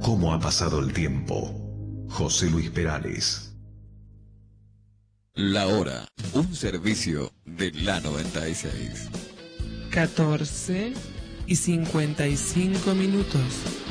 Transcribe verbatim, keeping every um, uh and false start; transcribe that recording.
cómo ha pasado el tiempo. José Luis Perales. La hora, un servicio de la noventa y seis. catorce y cincuenta y cinco minutos.